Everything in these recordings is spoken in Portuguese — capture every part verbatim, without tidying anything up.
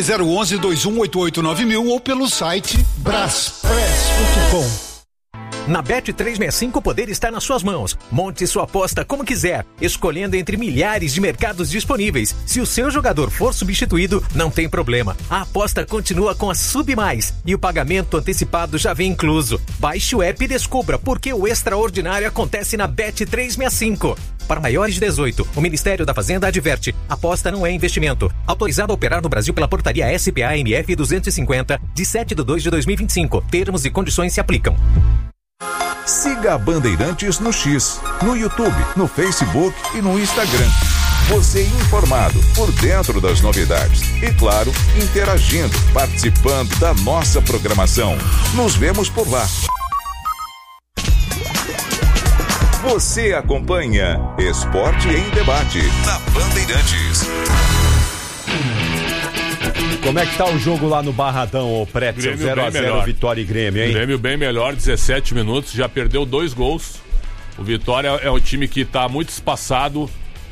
Ligue zero onze, dois um oito oito nove mil ou pelo site braspress ponto com. Na Bet trezentos e sessenta e cinco o poder está nas suas mãos. Monte sua aposta como quiser, escolhendo entre milhares de mercados disponíveis. Se o seu jogador for substituído, não tem problema. A aposta continua com a Sub Mais e o pagamento antecipado já vem incluso. Baixe o app e descubra porque o extraordinário acontece na Bet trezentos e sessenta e cinco. Para maiores de dezoito, o Ministério da Fazenda adverte: aposta não é investimento. Autorizado a operar no Brasil pela portaria S P A M F duzentos e cinquenta, de sete de dois de dois mil e vinte e cinco. Termos e condições se aplicam. Siga a Bandeirantes no X, no YouTube, no Facebook e no Instagram. Você informado, por dentro das novidades e, claro, interagindo, participando da nossa programação. Nos vemos por lá. Você acompanha Esporte em Debate na Bandeirantes. Como é que tá o jogo lá no Barradão, ô Pretzel? zero a zero Vitória e Grêmio, hein? Grêmio bem melhor, dezessete minutos, já perdeu dois gols. O Vitória é um time que tá muito espaçado.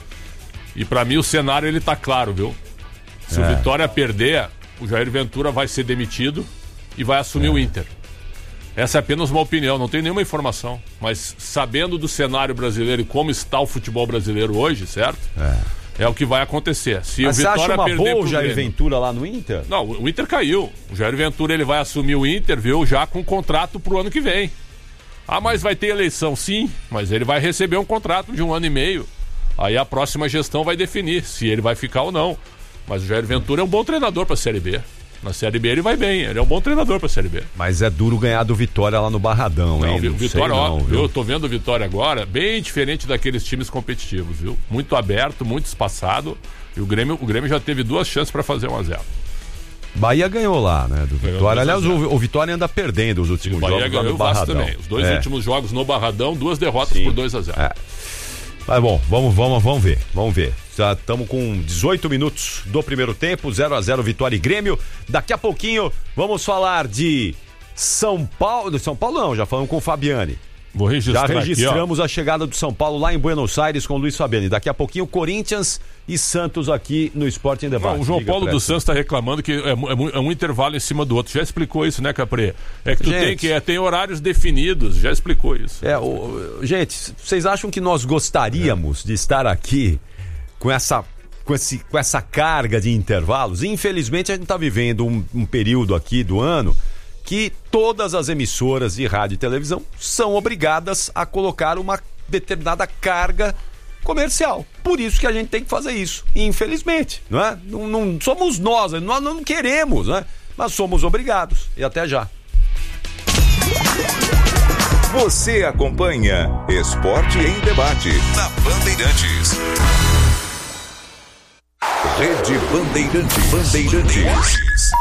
E pra mim o cenário ele tá claro, viu? Se é. o Vitória perder, o Jair Ventura vai ser demitido e vai assumir é. o Inter. Essa é apenas uma opinião, não tem nenhuma informação. Mas sabendo do cenário brasileiro e como está o futebol brasileiro hoje, certo? É. É o que vai acontecer. Se Mas o Vitória você acha uma perder boa o Jair Grêmio, Ventura lá no Inter? Não, o Inter caiu. O Jair Ventura ele vai assumir o Inter, viu, já com contrato pro ano que vem. Ah, mas vai ter eleição, sim, mas ele vai receber um contrato de um ano e meio. Aí a próxima gestão vai definir se ele vai ficar ou não. Mas o Jair Ventura é um bom treinador pra Série B. Na Série B ele vai bem, ele é um bom treinador pra Série B. Mas é duro ganhar do Vitória lá no Barradão, não, hein? Não, Vitória, ó, não, eu tô vendo o Vitória agora, bem diferente daqueles times competitivos, viu? Muito aberto, muito espaçado. E o Grêmio, o Grêmio já teve duas chances pra fazer um a zero. Bahia ganhou lá, né? Do Vitória. Aliás, o, o Vitória anda perdendo os últimos jogos. Bahia ganhou no Barradão também. Os dois é. últimos jogos no Barradão, duas derrotas Sim. por dois a zero. É. Mas bom, vamos, vamos, vamos ver, vamos ver. Já estamos com dezoito minutos do primeiro tempo, zero a zero Vitória e Grêmio. Daqui a pouquinho vamos falar de São Paulo. São Paulo não, já falamos com o Fabiani. Vou registrar Já registramos aqui, a chegada do São Paulo lá em Buenos Aires com o Luiz Fabiani. Daqui a pouquinho Corinthians e Santos aqui no Esporte em Debate. Não, o João Liga, Paulo Presta. dos Santos está reclamando que é, é, é um intervalo em cima do outro. Já explicou isso, né, Capri? É que tu gente, tem que é, tem horários definidos. Já explicou isso. É, o, gente, vocês acham que nós gostaríamos é. de estar aqui com essa, com, esse, com essa carga de intervalos? Infelizmente a gente está vivendo um, um período aqui do ano que todas as emissoras de rádio e televisão são obrigadas a colocar uma determinada carga comercial. Por isso que a gente tem que fazer isso, infelizmente, não é? Não, não somos nós, nós não queremos, né? Mas somos obrigados. E até já. Você acompanha Esporte em Debate na Bandeirantes. Rede Bandeirantes. Bandeirantes.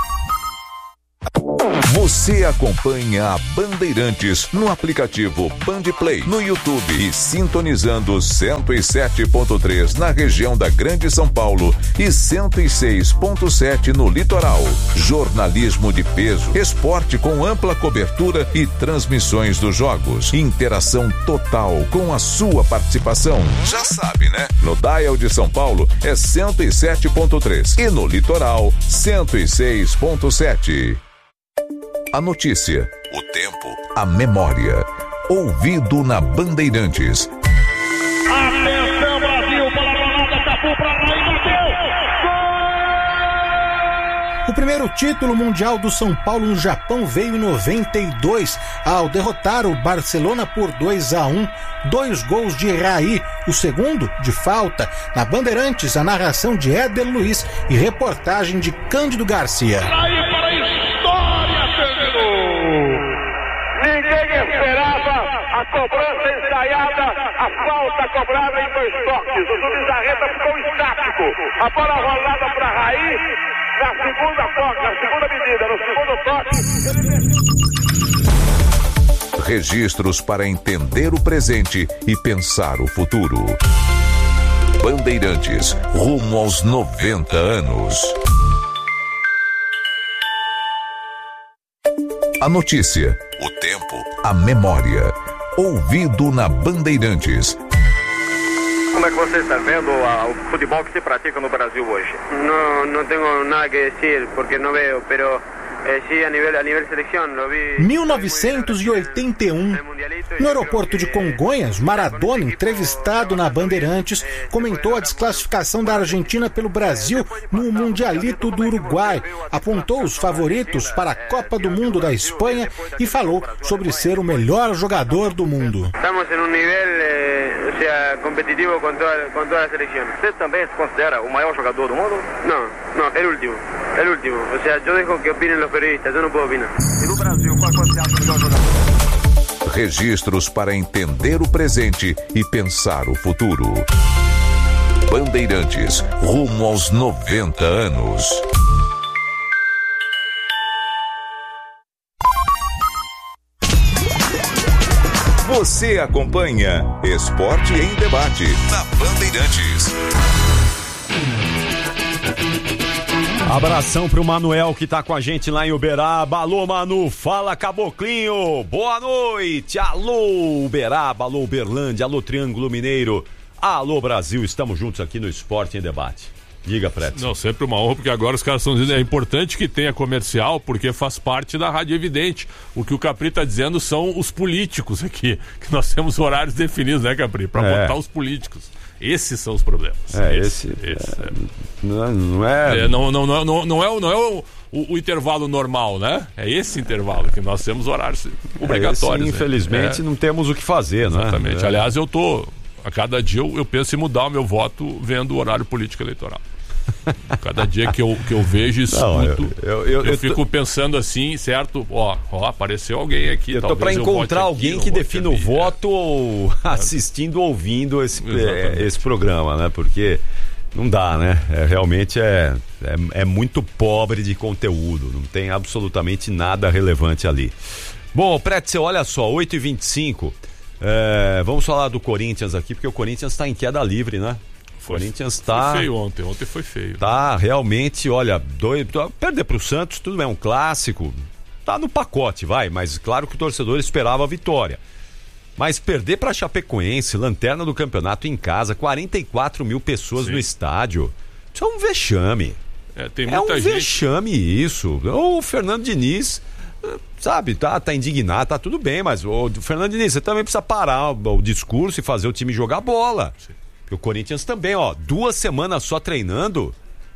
Você acompanha a Bandeirantes no aplicativo Bandplay, no YouTube e sintonizando cento e sete ponto três na região da Grande São Paulo e cento e seis ponto sete no litoral. Jornalismo de peso, esporte com ampla cobertura e transmissões dos jogos. Interação total com a sua participação. Já sabe, né? No dial de São Paulo é cento e sete ponto três e no litoral cento e seis ponto sete. A notícia, o tempo, a memória. Ouvido na Bandeirantes. Atenção, Brasil, para a granada, Cafu para lá e bateu! O primeiro título mundial do São Paulo no Japão veio em noventa e dois, ao derrotar o Barcelona por dois a um. Dois gols de Raí, o segundo de falta. Na Bandeirantes, a narração de Éder Luiz e reportagem de Cândido Garcia. Raí para a história, terminou! Ninguém esperava a cobrança ensaiada, a falta cobrada em dois toques. O Zubizarreta ficou estático. A bola rolada para Raí, na segunda toque, na segunda medida, no segundo toque. Registros para entender o presente e pensar o futuro. Bandeirantes, rumo aos noventa anos. A notícia, o tempo, a memória. Ouvido na Bandeirantes. é que você está vendo a, o futebol que se pratica no Brasil hoje? Não, não tenho nada que dizer, porque não vejo, pero eh, sí, a nível, a nível seleção, lo vi... mil novecentos e oitenta e um, no aeroporto de Congonhas, Maradona, entrevistado na Bandeirantes, comentou a desclassificação da Argentina pelo Brasil no Mundialito do Uruguai, apontou os favoritos para a Copa do Mundo da Espanha e falou sobre ser o melhor jogador do mundo. Estamos em um nível, eh, ou seja, competitivo com toda, com toda a seleção. Você também se considera o maior jogador do mundo? Não, não, é o último, é o último. Ou seja, eu deixo que opinem os periodistas, eu não posso opinar. E no Brasil, qual você acha o melhor jogador? Registros para entender o presente e pensar o futuro. Bandeirantes, rumo aos noventa anos. Você acompanha Esporte em Debate na Bandeirantes. Abração pro Manuel que tá com a gente lá em Uberaba. Alô, Manu, fala, Caboclinho. Boa noite. Alô, Uberaba, alô, Uberlândia, alô, Triângulo Mineiro. Alô, Brasil, estamos juntos aqui no Esporte em Debate. Diga, Preto. Não, sempre uma honra, porque agora os caras estão dizendo é importante que tenha comercial, porque faz parte da Rádio Evidente. O que o Capri está dizendo são os políticos aqui, que nós temos horários definidos, né, Capri? Para é. botar os políticos. Esses são os problemas. É, esse... esse, esse é, não, não é... é não, não, não, não, não é, o, não é o, o, o intervalo normal, né? É esse intervalo que nós temos horários obrigatórios. É esse, infelizmente, né? Não temos o que fazer, né? Exatamente. É. Aliás, eu tô... A cada dia eu, eu penso em mudar o meu voto vendo o horário político eleitoral. Cada dia que eu, que eu vejo isso, eu, eu, eu, eu, eu fico tô... pensando assim, certo? Ó, ó, apareceu alguém aqui. Eu tô para encontrar alguém aqui, que defina o voto ou assistindo ou ouvindo esse, é, esse programa, né? Porque não dá, né? É, realmente é, é, é muito pobre de conteúdo, não tem absolutamente nada relevante ali. Bom, Pretzel, olha só, oito e vinte e cinco. É, vamos falar do Corinthians aqui, porque o Corinthians está em queda livre, né? O Corinthians tá... Foi feio ontem, ontem foi feio. Tá, realmente, olha, dois, perder pro Santos, tudo bem, é um clássico, tá no pacote, vai, mas claro que o torcedor esperava a vitória. Mas perder pra Chapecoense, lanterna do campeonato em casa, quarenta e quatro mil pessoas Sim. no estádio, isso é um vexame. É, tem muita é um gente... vexame isso. O Fernando Diniz... Sabe, tá, tá indignado, tá tudo bem, mas o Fernando Diniz, você também precisa parar o, o discurso e fazer o time jogar bola. Sim. O Corinthians também, ó, duas semanas só treinando.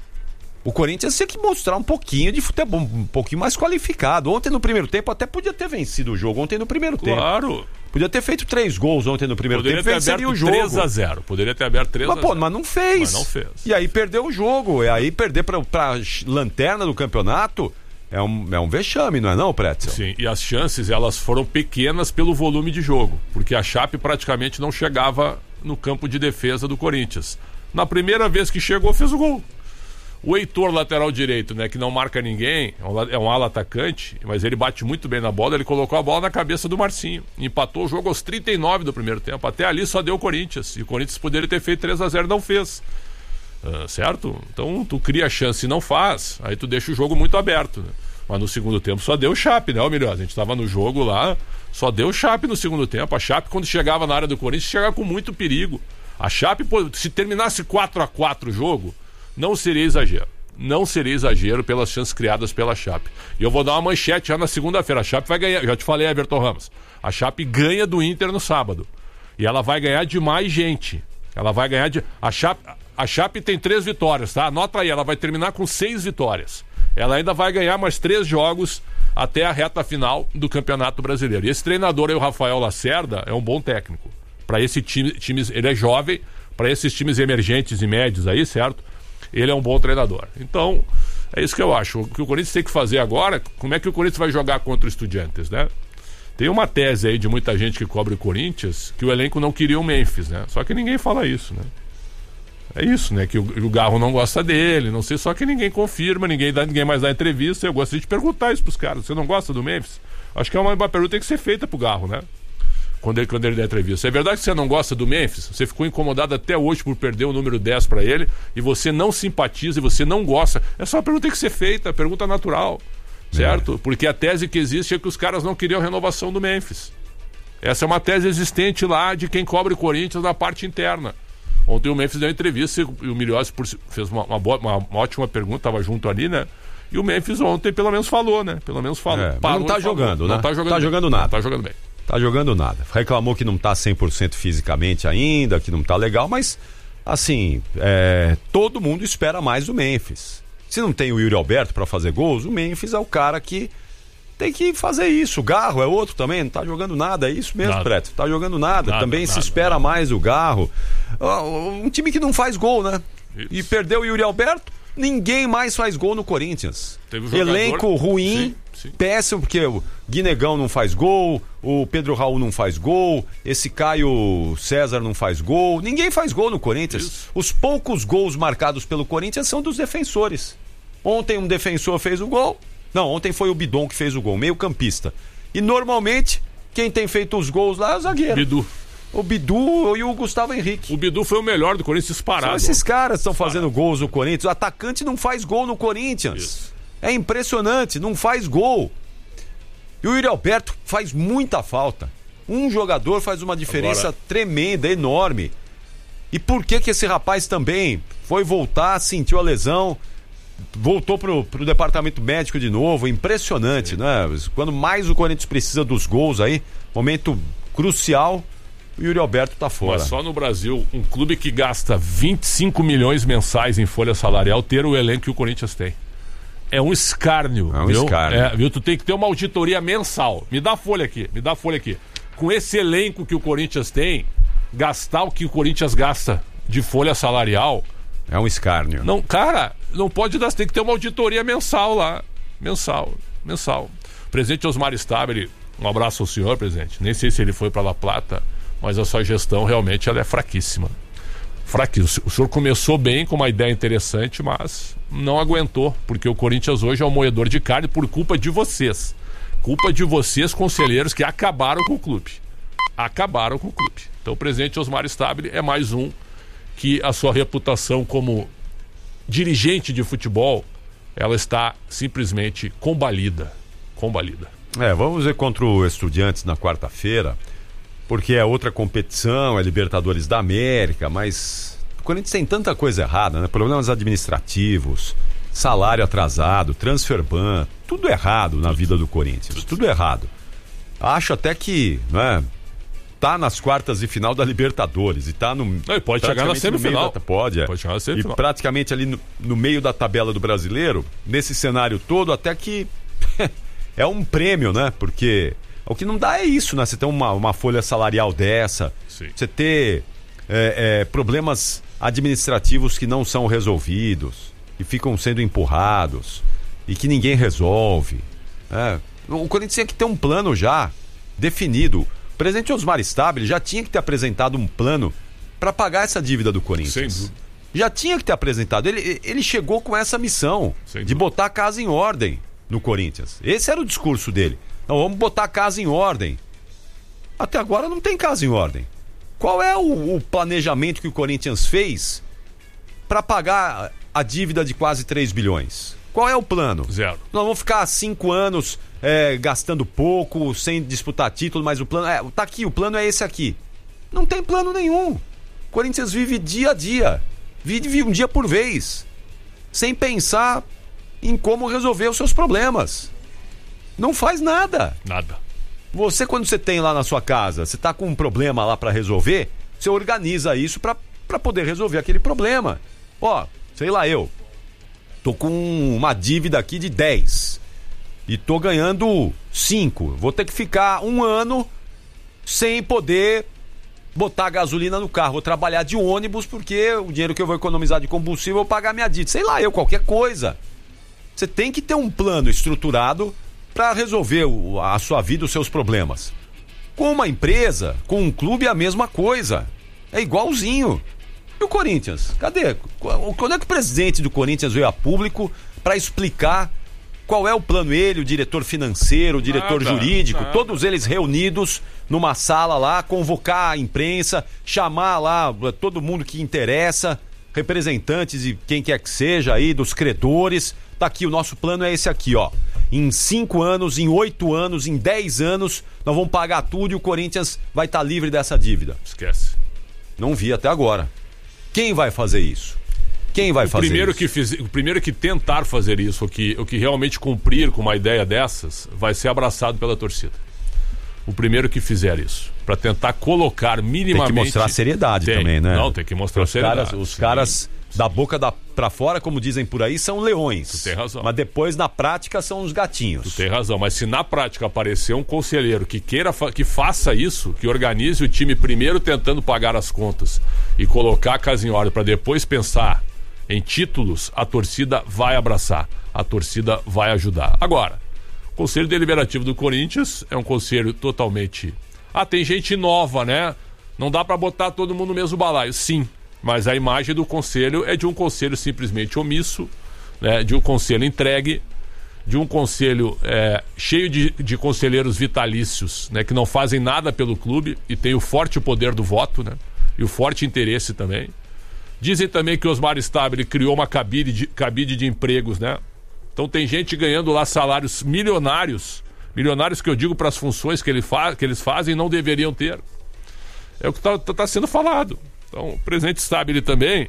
O Corinthians tem que mostrar um pouquinho de futebol, um pouquinho mais qualificado. Ontem no primeiro tempo até podia ter vencido o jogo, ontem no primeiro claro. tempo. Claro. Podia ter feito três gols ontem no primeiro Poderia tempo, venceria o jogo. três a zero. Poderia ter aberto três a zero. Mas, pô, mas não fez. Mas não fez. E aí perdeu o jogo. E aí perder pra, pra lanterna do campeonato é um, é um vexame, não é não, Pretzel? Sim, e as chances, elas foram pequenas pelo volume de jogo, porque a Chape praticamente não chegava no campo de defesa do Corinthians. Na primeira vez que chegou, fez o gol. O Heitor, lateral direito, né, que não marca ninguém, é um ala atacante, mas ele bate muito bem na bola, ele colocou a bola na cabeça do Marcinho. Empatou o jogo aos trinta e nove do primeiro tempo. Até ali só deu o Corinthians. E o Corinthians poderia ter feito três a zero, não fez. Uh, certo? Então tu cria a chance e não faz, aí tu deixa o jogo muito aberto, né? Mas no segundo tempo só deu Chape, né, Almirante? A gente tava no jogo lá, só deu Chape no segundo tempo. A Chape, quando chegava na área do Corinthians, chegava com muito perigo. A Chape, se terminasse quatro a quatro o jogo, não seria exagero. Não seria exagero pelas chances criadas pela Chape. E eu vou dar uma manchete já na segunda-feira. A Chape vai ganhar, já te falei, Everton Ramos. A Chape ganha do Inter no sábado. E ela vai ganhar de mais gente. Ela vai ganhar de... A Chape, a Chape tem três vitórias, tá? Anota aí, ela vai terminar com seis vitórias. Ela ainda vai ganhar mais três jogos até a reta final do Campeonato Brasileiro. E esse treinador aí, o Rafael Lacerda, é um bom técnico. Para esse time, times, ele é jovem, para esses times emergentes e médios aí, certo? Ele é um bom treinador. Então, é isso que eu acho. O que o Corinthians tem que fazer agora, como é que o Corinthians vai jogar contra o Estudiantes, né? Tem uma tese aí de muita gente que cobre o Corinthians, que o elenco não queria o Memphis, né? Só que ninguém fala isso, né? É isso, né? Que o, o Garro não gosta dele, não sei, só que ninguém confirma, ninguém, dá, ninguém mais dá entrevista. Eu gostaria de perguntar isso pros caras. Você não gosta do Memphis? Acho que é uma, uma pergunta que tem que ser feita pro Garro, né? Quando ele, quando ele der entrevista. É verdade que você não gosta do Memphis? Você ficou incomodado até hoje por perder o número dez para ele e você não simpatiza e você não gosta. É só uma pergunta que tem que ser feita, pergunta natural, certo? É. Porque a tese que existe é que os caras não queriam renovação do Memphis. Essa é uma tese existente lá de quem cobre o Corinthians na parte interna. Ontem o Memphis deu uma entrevista e o Miliossi fez uma, uma, boa, uma, uma ótima pergunta, estava junto ali, né? E o Memphis ontem pelo menos falou, né? Pelo menos falou. É, mas não tá jogando, né? Não tá jogando, tá jogando nada. Não tá jogando bem. Tá jogando nada. Reclamou que não tá cem por cento fisicamente ainda, que não tá legal, mas, assim, é, todo mundo espera mais do Memphis. Se não tem o Yuri Alberto pra fazer gols, o Memphis é o cara que tem que fazer isso. O Garro é outro também, não tá jogando nada, é isso mesmo, nada. Preto. Tá jogando nada. nada também nada, se espera nada. mais o Garro. Um time que não faz gol, né? Isso. E perdeu o Yuri Alberto, ninguém mais faz gol no Corinthians. Teve um jogador... Elenco ruim. Sim. Sim. Péssimo, porque o Guinegão não faz gol, o Pedro Raul não faz gol, esse Caio César não faz gol, ninguém faz gol no Corinthians. Isso. Os poucos gols marcados pelo Corinthians são dos defensores. Ontem um defensor fez o gol, não, ontem foi o Bidon que fez o gol, meio campista. E normalmente, quem tem feito os gols lá é o zagueiro. Bidu. O Bidu e o Gustavo Henrique. O Bidu foi o melhor do Corinthians disparado. São esses caras estão fazendo gols no Corinthians. O atacante não faz gol no Corinthians. Isso. É impressionante, não faz gol. E o Yuri Alberto faz muita falta. Um jogador faz uma diferença Agora... tremenda, enorme. E por que que esse rapaz também foi voltar, sentiu a lesão, voltou pro, pro departamento médico de novo? Impressionante, Sim. né? Quando mais o Corinthians precisa dos gols aí, momento crucial, o Yuri Alberto tá fora. Mas só no Brasil, um clube que gasta vinte e cinco milhões mensais em folha salarial ter o elenco que o Corinthians tem. É um escárnio, é um viu? escárnio. É, viu? Tu tem que ter uma auditoria mensal. Me dá a folha aqui, me dá a folha aqui. Com esse elenco que o Corinthians tem, gastar o que o Corinthians gasta de folha salarial... É um escárnio. Não, cara, não pode dar, tem que ter uma auditoria mensal lá. Mensal, mensal. Presidente Osmar Stabile, um abraço ao senhor, presidente. Nem sei se ele foi para La Plata, mas a sua gestão realmente ela é fraquíssima. Fraquíssimo. O senhor começou bem com uma ideia interessante, mas não aguentou, porque o Corinthians hoje é um moedor de carne por culpa de vocês. Culpa de vocês, conselheiros, que acabaram com o clube. Acabaram com o clube. Então o presidente Osmar Stabile é mais um que a sua reputação como dirigente de futebol, ela está simplesmente combalida. Combalida. É, vamos ver contra o Estudiantes na quarta-feira, porque é outra competição, é Libertadores da América, mas o Corinthians tem tanta coisa errada, né? Problemas administrativos, salário atrasado, transfer ban, tudo errado na vida do Corinthians, tudo errado. Acho até que, né, tá nas quartas de final da Libertadores e tá no... Não, e pode chegar na semifinal. Da, pode, é. Pode chegar na semifinal. E praticamente ali no, no meio da tabela do Brasileiro, nesse cenário todo, até que é um prêmio, né? Porque... O que não dá é isso, né? Você ter uma, uma folha salarial dessa, Sim. você ter é, é, problemas administrativos que não são resolvidos, que ficam sendo empurrados e que ninguém resolve. É. O Corinthians tinha que ter um plano já definido. O presidente Osmar Stabile já tinha que ter apresentado um plano para pagar essa dívida do Corinthians. Já tinha que ter apresentado. Ele, ele chegou com essa missão Sem de botar a casa em ordem no Corinthians. Esse era o discurso dele. Então vamos botar a casa em ordem. Até agora não tem casa em ordem. Qual é o, o planejamento que o Corinthians fez para pagar a dívida de quase três bilhões? Qual é o plano? Zero. Nós vamos ficar cinco anos é, gastando pouco, sem disputar título, mas o plano... É, tá aqui, o plano é esse aqui. Não tem plano nenhum. O Corinthians vive dia a dia. Vive um dia por vez. Sem pensar em como resolver os seus problemas. Não faz nada. Nada. Você, quando você tem lá na sua casa, você tá com um problema lá para resolver, você organiza isso para poder resolver aquele problema. Ó, sei lá, eu tô com uma dívida aqui de dez e tô ganhando cinco. Vou ter que ficar um ano sem poder botar gasolina no carro. Vou trabalhar de ônibus porque o dinheiro que eu vou economizar de combustível eu vou pagar minha dívida. Sei lá, eu, qualquer coisa. Você tem que ter um plano estruturado para resolver a sua vida, os seus problemas. Com uma empresa, com um clube é a mesma coisa. É igualzinho. E o Corinthians? Cadê? Quando é que o presidente do Corinthians veio a público para explicar qual é o plano? Ele, o diretor financeiro, o diretor nada, jurídico, nada. Todos eles reunidos numa sala lá, convocar a imprensa, chamar lá todo mundo que interessa, representantes e quem quer que seja aí, dos credores. Tá aqui, o nosso plano é esse aqui, ó. Em cinco anos, em oito anos, em dez anos, nós vamos pagar tudo e o Corinthians vai estar livre dessa dívida. Esquece. Não vi até agora. Quem vai fazer isso? Quem vai o fazer primeiro isso? Que fiz, o primeiro que tentar fazer isso, o que, o que realmente cumprir com uma ideia dessas, vai ser abraçado pela torcida. O primeiro que fizer isso, para tentar colocar minimamente... Tem que mostrar seriedade tem. também, né? Não, tem que mostrar os seriedade. Caras, os caras da boca da, pra fora, como dizem por aí, são leões. Tu tem razão. Mas depois, na prática, são os gatinhos. Tu tem razão, mas se na prática aparecer um conselheiro que queira, que faça isso, que organize o time primeiro tentando pagar as contas e colocar a casa em ordem para depois pensar em títulos, a torcida vai abraçar, a torcida vai ajudar. Agora, o Conselho Deliberativo do Corinthians é um conselho totalmente... Ah, tem gente nova, né? Não dá pra botar todo mundo no mesmo balaio. Sim, mas a imagem do conselho é de um conselho simplesmente omisso, né? De um conselho entregue, de um conselho é, cheio de, de conselheiros vitalícios, né? Que não fazem nada pelo clube e tem o forte poder do voto, né? E o forte interesse também. Dizem também que o Osmar Stabile criou uma cabide de, cabide de empregos, né? Então tem gente ganhando lá salários milionários, milionários que eu digo para as funções que, ele fa- que eles fazem não deveriam ter. É o que está tá sendo falado. Então o presidente Stabile também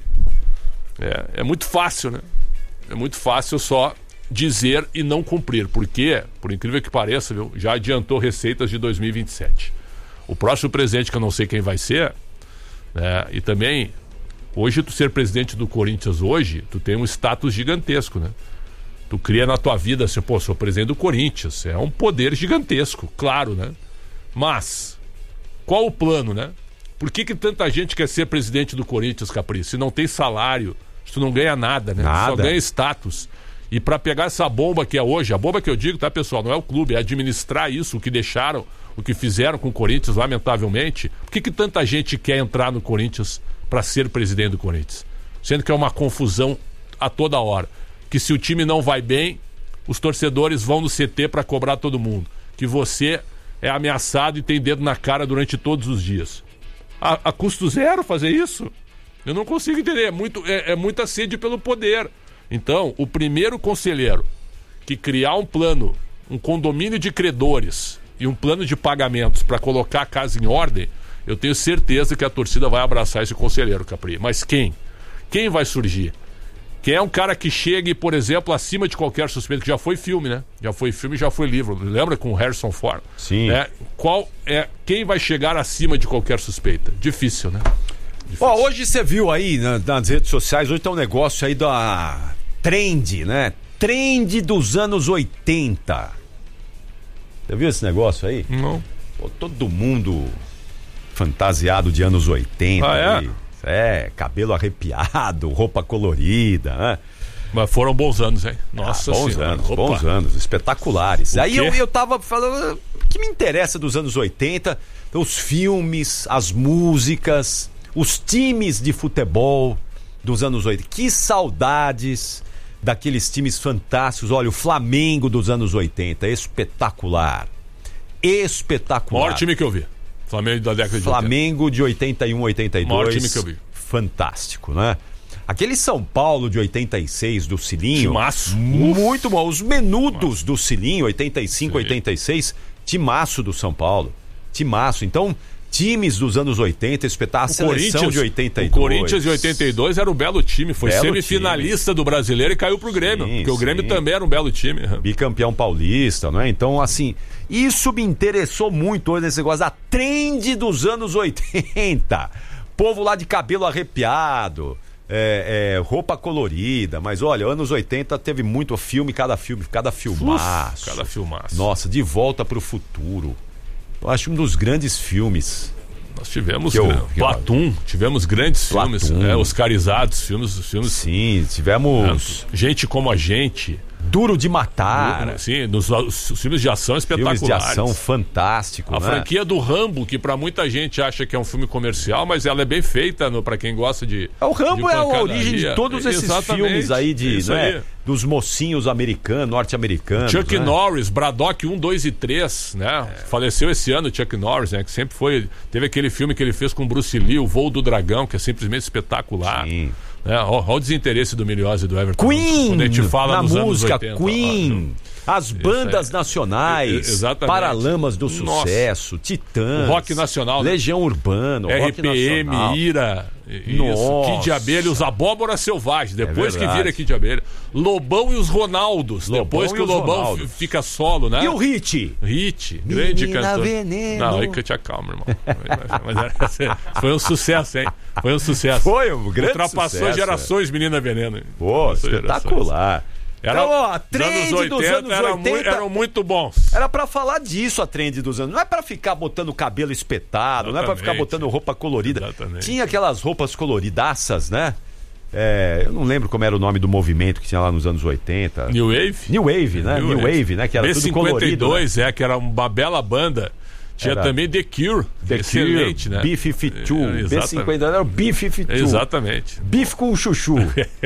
é, é muito fácil, né? É muito fácil só dizer e não cumprir, porque, por incrível que pareça, viu, já adiantou receitas de dois mil e vinte e sete. O próximo presidente, que eu não sei quem vai ser, né? E também, hoje tu ser presidente do Corinthians hoje, tu tem um status gigantesco, né? Tu cria na tua vida assim, pô, sou presidente do Corinthians. É um poder gigantesco, claro, né? Mas, qual o plano, né? Por que que tanta gente quer ser presidente do Corinthians, Capri? Se não tem salário, se tu não ganha nada, né? Nada. Só ganha status. E pra pegar essa bomba que é hoje, a bomba que eu digo, tá, pessoal? Não é o clube, é administrar isso, o que deixaram, o que fizeram com o Corinthians, lamentavelmente. Por que que tanta gente quer entrar no Corinthians pra ser presidente do Corinthians? Sendo que é uma confusão a toda hora. Que se o time não vai bem, os torcedores vão no C T para cobrar todo mundo. Que você é ameaçado e tem dedo na cara durante todos os dias. A, a custo zero fazer isso? Eu não consigo entender. É, muito, é, é muita sede pelo poder. Então, o primeiro conselheiro que criar um plano, um condomínio de credores e um plano de pagamentos para colocar a casa em ordem, eu tenho certeza que a torcida vai abraçar esse conselheiro, Capri. Mas quem? Quem vai surgir? Quem é um cara que chegue, por exemplo, acima de qualquer suspeito, que já foi filme, né? Já foi filme, já foi livro. Lembra com o Harrison Ford? Sim. Né? Qual é, quem vai chegar acima de qualquer suspeita? Difícil, né? Difícil. Ó, hoje você viu aí na, nas redes sociais, hoje tá um negócio aí da trend, né? Trend dos anos oitenta. Você viu esse negócio aí? Não. Pô, todo mundo fantasiado de anos oitenta. Ah, é? Aí. É, cabelo arrepiado, roupa colorida, né? Mas foram bons anos, hein? Nossa ah, bons senhora. anos, Opa. bons anos, espetaculares. O Aí quê? eu, eu tava falando, o que me interessa dos anos oitenta, os filmes, as músicas, os times de futebol dos anos oitenta. Que saudades daqueles times fantásticos. Olha, o Flamengo dos anos oitenta, espetacular. Espetacular. O maior time que eu vi. Flamengo da década de Flamengo de oitenta e um, oitenta e dois. Maior time que eu vi. Fantástico, né? Aquele São Paulo de oitenta e seis do Cilinho. Timaço. Muito bom. Os menudos do Cilinho, oitenta e cinco, Sim. oitenta e seis. Timaço do São Paulo. Timaço. Então, times dos anos oitenta, espetar a seleção de oitenta e dois. O Corinthians de oitenta e dois era um belo time. Foi Belo semifinalista time. do Brasileiro e caiu pro Grêmio. Sim, porque o Grêmio sim. também era um belo time. Bicampeão paulista, não é? Então, assim, isso me interessou muito hoje nesse negócio da trend dos anos oitenta. Povo lá de cabelo arrepiado, é, é, roupa colorida. Mas olha, anos oitenta teve muito filme, cada filme, cada filmaço. Uf, cada filmaço. Nossa, De Volta pro Futuro. Eu acho um dos grandes filmes. Nós tivemos Que eu- né, que eu- Platum, tivemos grandes Platum. filmes, né, oscarizados, filmes, filmes Sim, tivemos né, Gente Como a Gente. Duro de Matar. Sim, nos, os filmes de ação espetaculares. Filmes de ação fantástico, A né? franquia do Rambo, que pra muita gente acha que é um filme comercial, mas ela é bem feita no, pra quem gosta de. É, o Rambo de é a pancadaria. origem de todos esses Exatamente, filmes aí de, isso né, aí. dos mocinhos americanos, norte-americanos. Chuck né? Norris, Braddock um, dois e três, né? É. Faleceu esse ano o Chuck Norris, né? Que sempre foi. Teve aquele filme que ele fez com Bruce Lee, O Voo do Dragão, que é simplesmente espetacular. Sim. Né? Olha o desinteresse do Miliose e do Everton. Queen! Quando a gente fala na nos música, anos oitenta. Queen! Ó, As bandas aí. nacionais, Exatamente. Paralamas do Nossa. Sucesso, Titãs, O rock nacional, né? Legião Urbana, R rock P M, nacional. Ira, isso, Nossa. Kid Abelha, os Abóboras Selvagens, depois É que verdade. vira Kid Abelha. Lobão e os Ronaldos, Lobão depois e que o os Lobão Ronaldos. f- fica solo, né? E o Hit? Hit, grande Menina cantor. Veneno. Não, aí que eu te acalmo, irmão. Mas era- foi um sucesso, hein? Foi um sucesso. Foi um grande Ultrapassou sucesso, gerações, Menina Veneno. Pô, Ultrapassou espetacular. Era, Então, ó, a os trend anos dos oitenta, anos era oitenta mu- eram muito bons. Era pra falar disso a trend dos anos. Não é pra ficar botando cabelo espetado, não é pra ficar Exatamente. botando roupa colorida. Exatamente. Tinha aquelas roupas coloridaças, né? É, eu não lembro como era o nome do movimento que tinha lá nos anos oitenta. New Wave? New Wave, né? New, Wave, né? Que era B tudo cinquenta e colorido. dois, né? é, que era uma bela banda. Tinha Era também The Cure, The excelente, Cure, né? B cinquenta e dois, É, B exatamente. cinquenta e dois era o B cinquenta e dois. Exatamente. Bife com chuchu.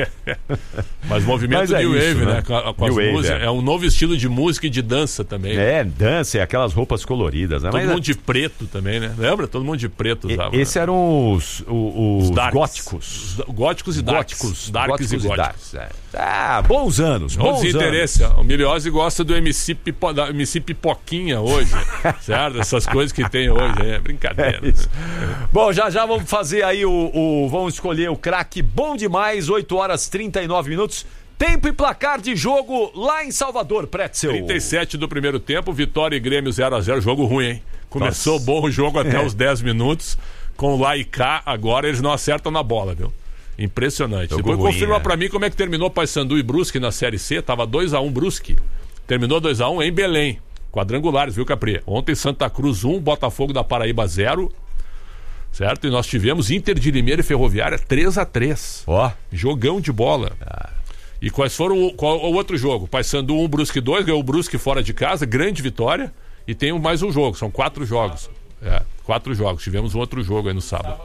Mas o movimento Mas é New isso, Wave, né? né? Com, a- com as New Wave, músicas, é. é. um novo estilo de música e de dança também. É, dança, e aquelas roupas coloridas, né? Todo Mas, mundo de preto também, né? Lembra? Todo mundo de preto e- usava. Esses né? eram os, os, os Darks. góticos. Os góticos e darks. Góticos, Darks góticos e e góticos. darks. É. Ah, bons anos, bons Bons anos. interesses. O Miliose gosta do M C, Pipo, da M C Pipoquinha hoje. Certo? Essas coisas que tem hoje. É brincadeira. É isso. Bom, já já vamos fazer aí o, o vamos escolher o craque bom demais, oito horas e trinta e nove minutos. Tempo e placar de jogo lá em Salvador, Pretzel. trinta e sete do primeiro tempo, Vitória e Grêmio zero a zero, jogo ruim, hein? Começou Nossa. bom o jogo até É. os dez minutos, com lá e cá, agora eles não acertam na bola, viu? Impressionante. Jogo Depois ruim, confirma é. pra mim como é que terminou Paysandu e Brusque na Série C, tava dois a um Brusque. Terminou dois a um em Belém. Quadrangulares, viu, Capri? Ontem Santa Cruz um, Botafogo da Paraíba zero. Certo? E nós tivemos Inter de Limeira e Ferroviária três a três. Ó. Jogão de bola. Ah. E quais foram o, qual, o outro jogo? Paysandu um, Brusque dois, ganhou o Brusque fora de casa, grande vitória. E tem mais um jogo, são quatro jogos. É, quatro jogos. Tivemos um outro jogo aí no sábado.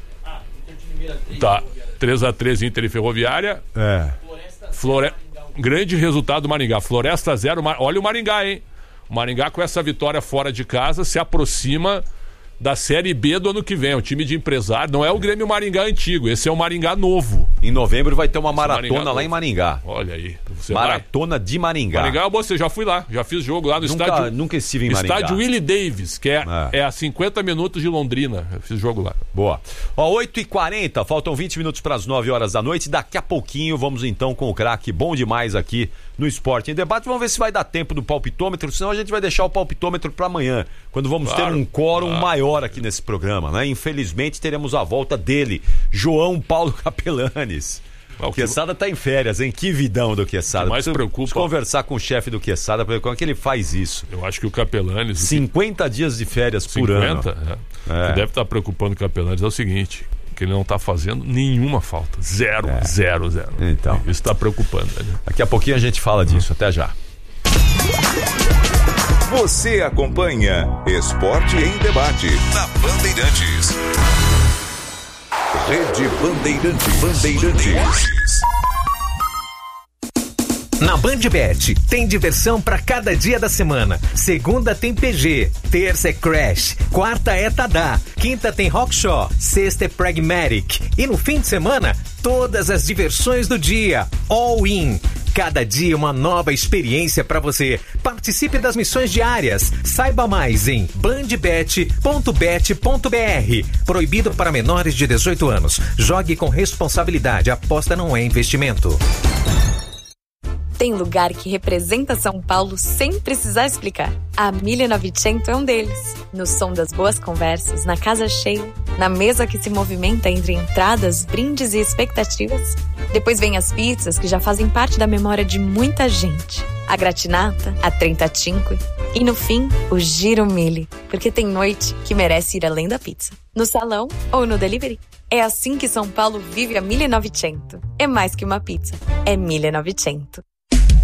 Tá, três a três Inter e Ferroviária. É. Flore... Grande resultado do Maringá. Floresta zero. Mar... Olha o Maringá, hein? O Maringá com essa vitória fora de casa se aproxima da Série B do ano que vem. É um time de empresário. Não é o Grêmio Maringá antigo. Esse é o Maringá novo. Em novembro vai ter uma maratona Maringá lá em Maringá. Olha aí. Você Maratona vai... de Maringá. Maringá, você já fui lá. Já fiz jogo lá no Nunca- estádio. nunca estive em Maringá. Estádio Willie Davis, que é, É. é a cinquenta minutos de Londrina. Eu fiz jogo lá. Boa. Ó, oito e quarenta, faltam vinte minutos para as nove horas da noite. Daqui a pouquinho vamos então com o craque bom demais aqui no Esporte em Debate. Vamos ver se vai dar tempo do palpitômetro, senão a gente vai deixar o palpitômetro para amanhã, quando vamos Claro, ter um quórum claro. maior aqui nesse programa, né? Infelizmente teremos a volta dele, João Paulo Capelanes. É o O que- Quesada tá em férias, hein? Que vidão do Quesada. O que mais Preciso- preocupa- preciso conversar com o chefe do Quesada para ver como é que ele faz isso. Eu acho que o Capelanes. o que- cinquenta dias de férias por ano. cinquenta? É. É. O que deve estar preocupando o Capelanes é o seguinte: que ele não está fazendo nenhuma falta. Zero, É. zero, zero. Então. Isso está preocupando, né? Daqui a pouquinho a gente fala disso. Até já. Você acompanha Esporte em Debate na Bandeirantes. Rede Bandeirantes. Bandeirantes. Na BandBet, tem diversão pra cada dia da semana. Segunda tem P G, terça é Crash, quarta é Tadá, quinta tem Rockshaw, sexta é Pragmatic. E no fim de semana, todas as diversões do dia. All in. Cada dia uma nova experiência pra você. Participe das missões diárias. Saiba mais em bandbet ponto bet ponto br. Proibido para menores de dezoito anos. Jogue com responsabilidade. Aposta não é investimento. Tem lugar que representa São Paulo sem precisar explicar. A mille e novecento é um deles. No som das boas conversas, na casa cheia, na mesa que se movimenta entre entradas, brindes e expectativas. Depois vem as pizzas que já fazem parte da memória de muita gente. A gratinata, a trentacinque e no fim, o Giro Mille, porque tem noite que merece ir além da pizza. No salão ou no delivery. É assim que São Paulo vive a mille e novecento. É mais que uma pizza, é mille e novecento.